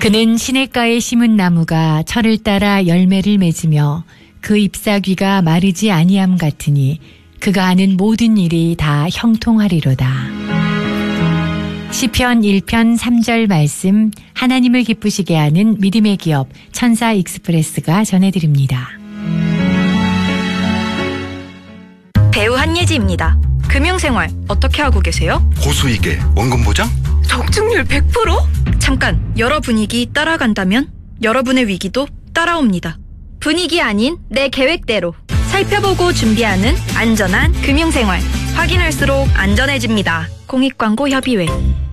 그는 시냇가에 심은 나무가 철을 따라 열매를 맺으며 그 잎사귀가 마르지 아니함 같으니 그가 하는 모든 일이 다 형통하리로다. 시편 1편 3절 말씀, 하나님을 기쁘시게 하는 믿음의 기업 천사 익스프레스가 전해드립니다. 배우 한예지입니다. 금융생활 어떻게 하고 계세요? 고수익에 원금 보장? 적중률 100%? 잠깐, 여러 분위기 따라간다면 여러분의 위기도 따라옵니다. 분위기 아닌 내 계획대로 살펴보고 준비하는 안전한 금융생활. 확인할수록 안전해집니다. 공익광고협의회.